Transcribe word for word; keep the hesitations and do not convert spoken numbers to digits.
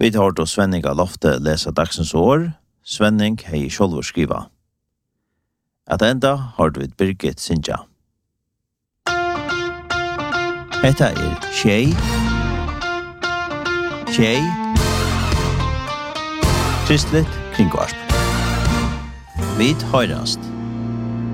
Vi tar då Svenning av Lofte läsa dagsens år. Svenning hei sjálvur skriva. At enda har du vid Birgit Sindja. Hetta er Tjei. Tjei. Kristligt kringvarp. Vi høyrast.